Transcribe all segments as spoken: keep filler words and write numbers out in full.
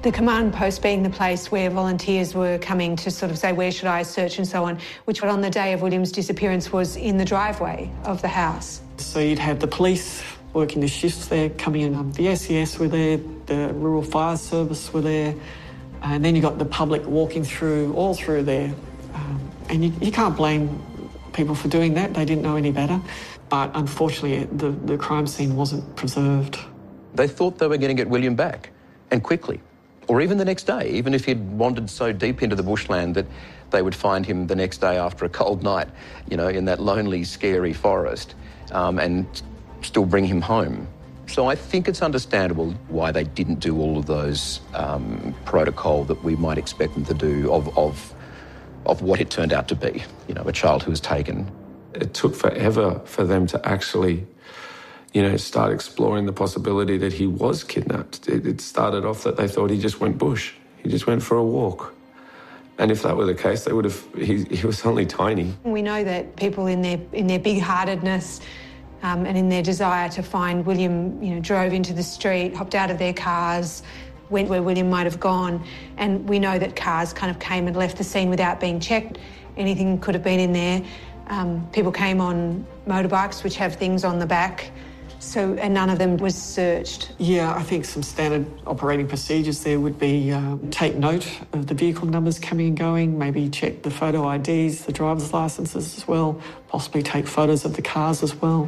The command post being the place where volunteers were coming to sort of say, where should I search and so on, which on the day of William's disappearance was in the driveway of the house. So you'd have the police working the shifts there, coming in, um, the S E S were there, the Rural Fire Service were there, and then you got the public walking through, all through there. Um, and you, you can't blame people for doing that, they didn't know any better. But unfortunately, the, the crime scene wasn't preserved. They thought they were going to get William back, and quickly. Or even the next day, even if he'd wandered so deep into the bushland that they would find him the next day after a cold night, you know, in that lonely, scary forest, um, and still bring him home. So I think it's understandable why they didn't do all of those um, protocol that we might expect them to do of, of, of what it turned out to be, you know, a child who was taken. It took forever for them to actually, you know, start exploring the possibility that he was kidnapped. It, it started off that they thought he just went bush. He just went for a walk. And if that were the case, they would have, he, he was only tiny. We know that people in their, in their big-heartedness um, and in their desire to find William, you know, drove into the street, hopped out of their cars, went where William might have gone. And we know that cars kind of came and left the scene without being checked. Anything could have been in there. Um, people came on motorbikes, which have things on the back. So, and none of them was searched. Yeah, I think some standard operating procedures there would be uh, take note of the vehicle numbers coming and going, maybe check the photo I Ds, the driver's licences as well, possibly take photos of the cars as well,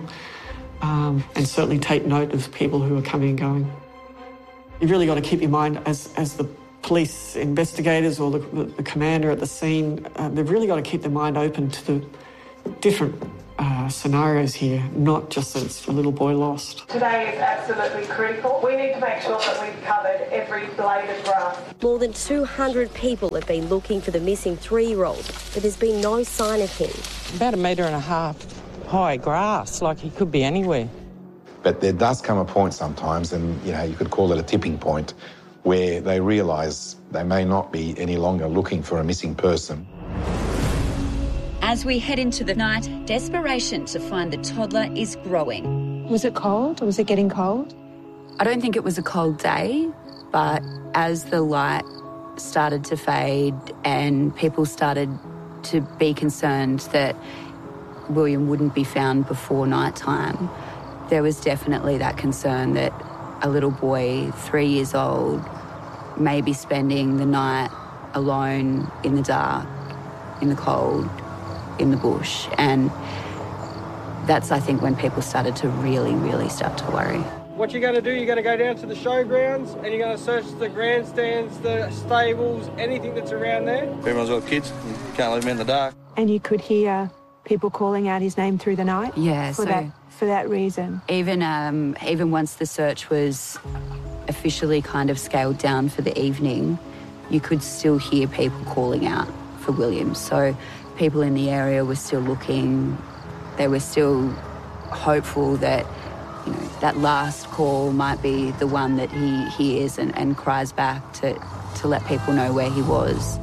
um, and certainly take note of people who are coming and going. You've really got to keep your mind, as, as the police investigators or the, the, the commander at the scene, uh, they've really got to keep their mind open to the different Uh, scenarios here, not just that it's a little boy lost. Today is absolutely critical. We need to make sure that we've covered every blade of grass. More than two hundred people have been looking for the missing three-year-old, but there's been no sign of him. About a metre and a half high grass, like he could be anywhere. But there does come a point sometimes, and you know, you could call it a tipping point, where they realise they may not be any longer looking for a missing person. As we head into the night, desperation to find the toddler is growing. Was it cold, or was it getting cold? I don't think it was a cold day, but as the light started to fade and people started to be concerned that William wouldn't be found before night time, there was definitely that concern that a little boy, three years old, may be spending the night alone in the dark, in the cold, in the bush. And that's, I think, when people started to really, really start to worry. What you're going to do, you're going to go down to the showgrounds and you're going to search the grandstands, the stables, anything that's around there. Everyone's got kids, you can't leave them in the dark. And you could hear people calling out his name through the night? Yeah, for so that for that reason. Even um, even once the search was officially kind of scaled down for the evening, you could still hear people calling out for William. So people in the area were still looking. They were still hopeful that, you know, that last call might be the one that he hears and, and cries back to, to let people know where he was.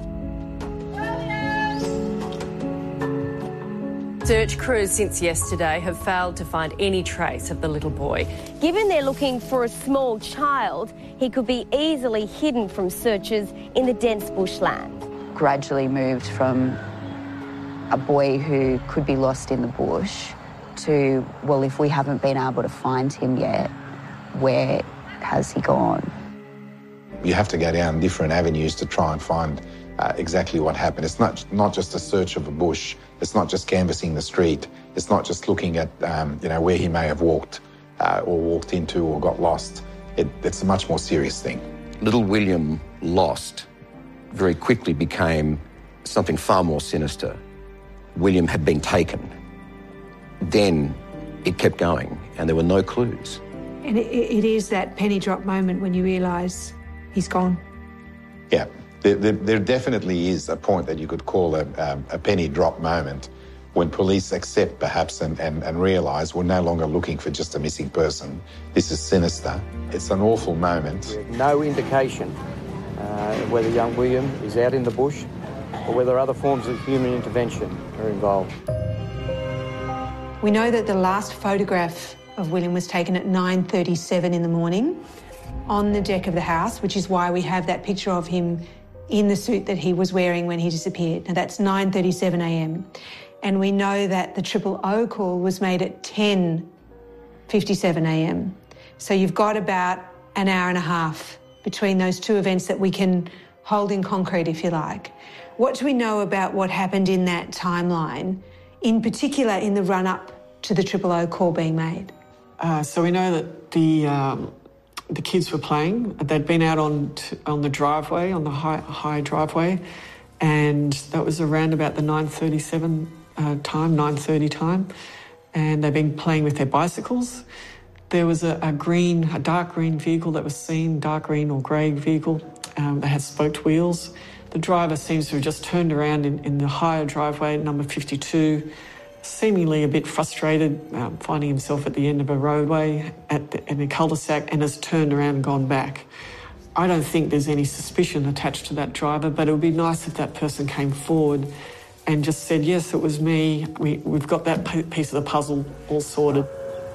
Search crews since yesterday have failed to find any trace of the little boy. Given they're looking for a small child, he could be easily hidden from searchers in the dense bushland. Gradually moved from a boy who could be lost in the bush to, well, if we haven't been able to find him yet, where has he gone? You have to go down different avenues to try and find uh, exactly what happened. It's not not just a search of a bush. It's not just canvassing the street. It's not just looking at um, you know, where he may have walked uh, or walked into or got lost. It, it's a much more serious thing. Little William lost very quickly became something far more sinister. William had been taken. Then it kept going and there were no clues. And it, it is that penny drop moment when you realise he's gone. Yeah, there, there, there definitely is a point that you could call a, um, a penny drop moment when police accept perhaps and, and, and realise we're no longer looking for just a missing person. This is sinister. It's an awful moment. No indication uh, whether young William is out in the bush or whether other forms of human intervention are involved. We know that the last photograph of William was taken at nine thirty-seven in the morning. on the deck of the house, which is why we have that picture of him in the suit that he was wearing when he disappeared. Now, that's nine thirty-seven a m. And we know that the triple O call was made at ten fifty-seven a m. So you've got about an hour and a half between those two events that we can hold in concrete, if you like. What do we know about what happened in that timeline, in particular in the run-up to the triple O call being made? Uh, so we know that the um, the kids were playing. They'd been out on t- on the driveway, on the high, high driveway, and that was around about the nine thirty-seven uh, time, nine thirty time, and they've been playing with their bicycles. There was a, a green, a dark green vehicle that was seen, dark green or grey vehicle. Um, they had spoked wheels. The driver seems to have just turned around in, in the higher driveway, number fifty-two, seemingly a bit frustrated, um, finding himself at the end of a roadway at the, in a cul-de-sac, and has turned around and gone back. I don't think there's any suspicion attached to that driver, but it would be nice if that person came forward and just said, yes, it was me. We, we've got that p- piece of the puzzle all sorted.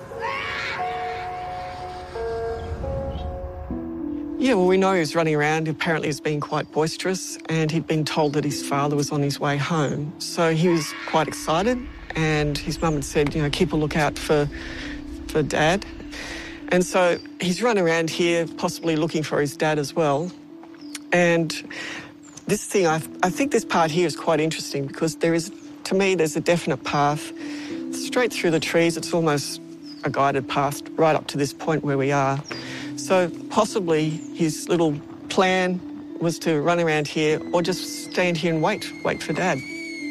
Yeah, well, we know he was running around. Apparently he was being quite boisterous, and he'd been told that his father was on his way home. So he was quite excited, and his mum had said, you know, keep a lookout for, for Dad. And so he's run around here, possibly looking for his dad as well. And this thing, I, I think this part here is quite interesting because there is, to me, there's a definite path straight through the trees. It's almost a guided path right up to this point where we are. So possibly his little plan was to run around here or just stand here and wait, wait for Dad.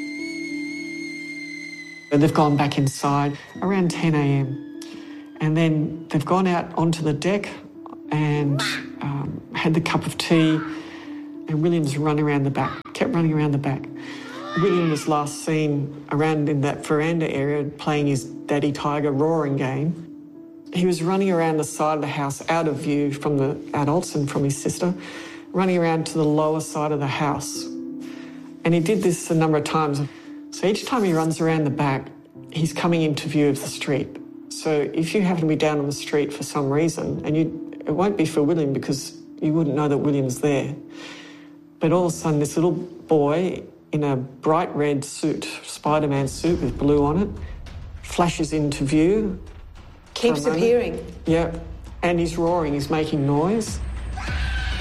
And they've gone back inside around ten a m and then they've gone out onto the deck and um, had the cup of tea, and William's run around the back, kept running around the back. William was last seen around in that veranda area playing his Daddy Tiger roaring game. He was running around the side of the house out of view from the adults and from his sister, running around to the lower side of the house. And he did this a number of times. So each time he runs around the back, he's coming into view of the street. So if you happen to be down on the street for some reason, and you, it won't be for William because you wouldn't know that William's there, but all of a sudden this little boy in a bright red suit, Spider-Man suit with blue on it, flashes into view. Keeps appearing. Yeah, and he's roaring, he's making noise.